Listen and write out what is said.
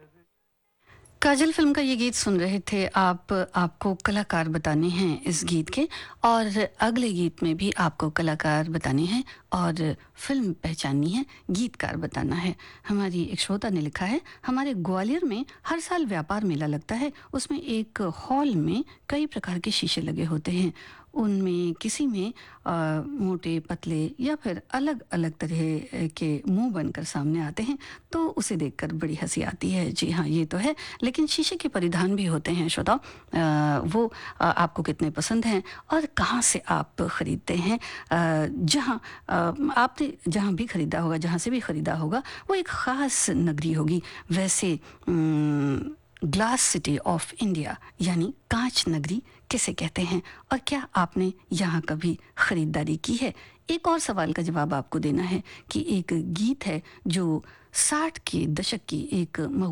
काजल film का ये गीत सुन रहे थे आप। आपको कलाकार बताने हैं इस गीत के, और अगले गीत में भी आपको कलाकार बताने हैं और फ़िल्म पहचाननी है, गीतकार बताना है। हमारी एक श्रोता ने लिखा है, हमारे ग्वालियर में हर साल व्यापार मेला लगता है। उसमें एक हॉल में कई प्रकार के शीशे लगे होते हैं। उनमें किसी में मोटे, पतले या फिर अलग-अलग तरह के मुँह बनकर सामने आते हैं, तो उसे देखकर बड़ी हँसी आती है। जी हाँ, ये तो है। लेकिन शीशे के परिधान भी होते हैं श्रोताओ। वो आपको कितने पसंद हैं और कहाँ से आप खरीदते हैं। जहाँ आपने जहाँ भी खरीदा होगा, जहाँ से भी खरीदा होगा, वो एक ख़ास नगरी होगी। वैसे ग्लास सिटी ऑफ इंडिया यानी कांच नगरी किसे कहते हैं, और क्या आपने यहाँ कभी खरीदारी की है? एक और सवाल का जवाब आपको देना है कि एक गीत है जो 60 के दशक की एक